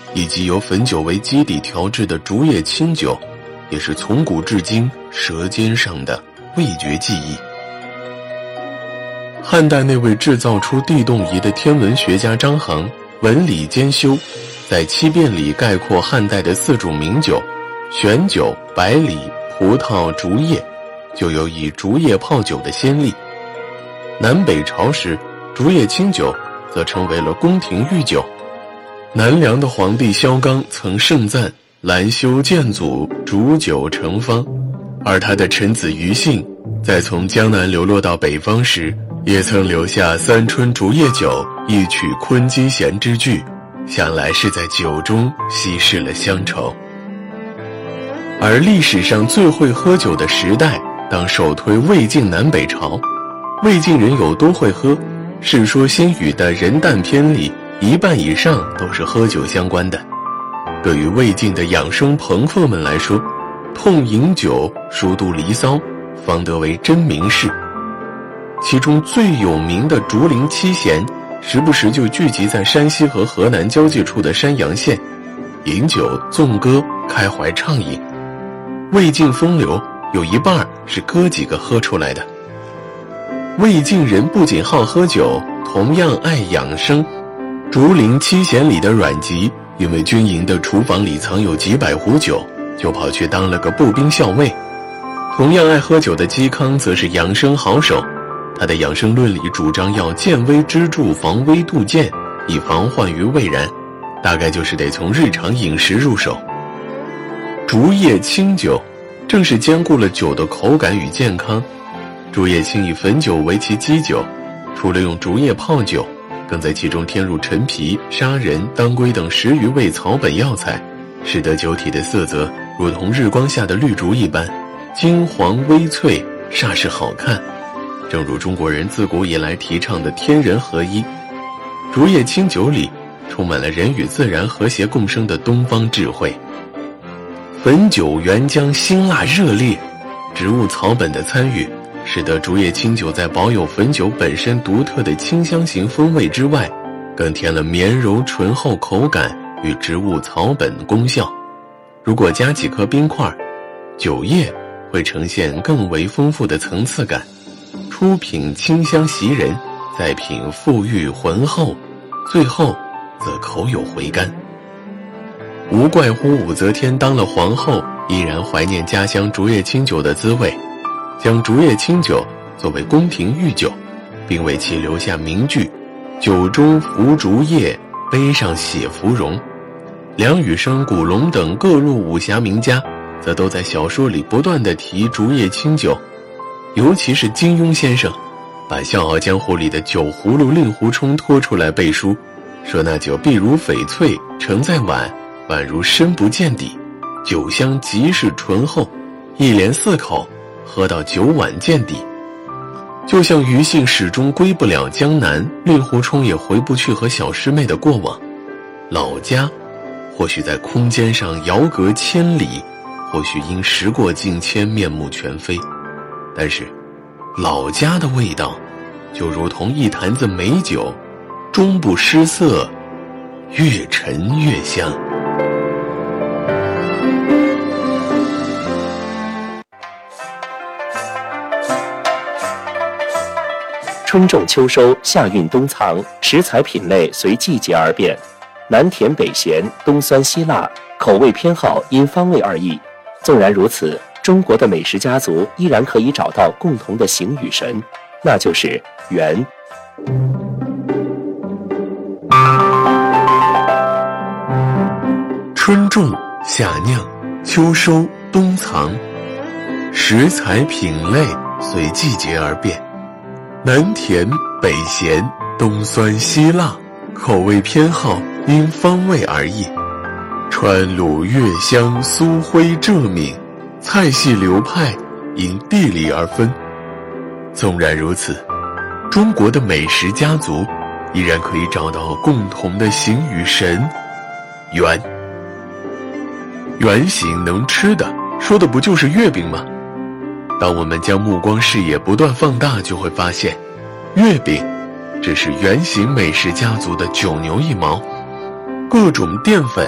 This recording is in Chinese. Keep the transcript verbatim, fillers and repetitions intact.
以及由汾酒为基底调制的竹叶青酒，也是从古至今舌尖上的味觉记忆。汉代那位制造出地动仪的天文学家张衡文理兼修，在七变里概括汉代的四种名酒玄酒、百里、葡萄、竹叶，就有以竹叶泡酒的先例。南北朝时，竹叶青酒则成为了宫廷御酒。南梁的皇帝萧纲曾盛赞兰修建祖煮酒成方，而他的臣子庾信在从江南流落到北方时，也曾留下三春竹叶酒一曲昆鸡弦之句，想来是在酒中稀释了乡愁。而历史上最会喝酒的时代，当首推魏晋南北朝。魏晋人有多会喝？《世说新语》的人诞篇里，一半以上都是喝酒相关的。对于魏晋的养生朋克们来说，痛饮酒，熟度离骚，方得为真名士。其中最有名的竹林七贤，时不时就聚集在山西和河南交界处的山阳县，饮酒纵歌，开怀畅饮。魏晋风流有一半是哥几个喝出来的。魏晋人不仅好喝酒，同样爱养生。竹林七贤里的阮籍，因为军营的厨房里藏有几百壶酒，就跑去当了个步兵校尉。同样爱喝酒的嵇康则是养生好手，他的养生论里主张要见微知著，防微杜渐，以防患于未然，大概就是得从日常饮食入手。竹叶青酒正是兼顾了酒的口感与健康。竹叶青以汾酒为其基酒，除了用竹叶泡酒，更在其中添入陈皮、砂仁、当归等十余味草本药材，使得酒体的色泽如同日光下的绿竹一般，金黄微翠，煞是好看。正如中国人自古以来提倡的天人合一，竹叶青酒里充满了人与自然和谐共生的东方智慧。汾酒原浆辛辣热烈，植物草本的参与，使得竹叶青酒在保有汾酒本身独特的清香型风味之外，更添了绵柔醇厚口感与植物草本功效。如果加几颗冰块，酒液会呈现更为丰富的层次感，初品清香袭人，再品馥郁浑厚，最后则口有回甘。无怪乎武则天当了皇后，依然怀念家乡竹叶青酒的滋味，将竹叶青酒作为宫廷御酒，并为其留下名句：酒中伏竹叶，杯上写芙蓉。梁羽生、古龙等各路武侠名家则都在小说里不断地提竹叶青酒，尤其是金庸先生把《笑傲江湖》里的酒葫芦令狐冲拖出来背书，说那酒碧如翡翠，盛在碗，宛如深不见底，酒香极是醇厚，一连四口喝到酒碗见底。就像庾信始终归不了江南，令狐冲也回不去和小师妹的过往。老家或许在空间上遥隔千里，或许因时过境迁面目全非，但是老家的味道就如同一坛子美酒，终不失色，越陈越香。 春种秋收，夏运冬藏，食材品类随季节而变，南甜北咸，东酸西辣，口味偏好因方位而异。纵然如此，中国的美食家族依然可以找到共同的形与神，那就是缘。 春种，夏酿，秋收，冬藏，食材品类随季节而变，南甜北咸，东酸西辣，口味偏好因方位而异。川鲁粤湘苏徽浙闽，菜系流派因地理而分。纵然如此，中国的美食家族依然可以找到共同的形与神，圆。圆形能吃的，说的不就是月饼吗？当我们将目光视野不断放大，就会发现，月饼只是圆形美食家族的九牛一毛，各种淀粉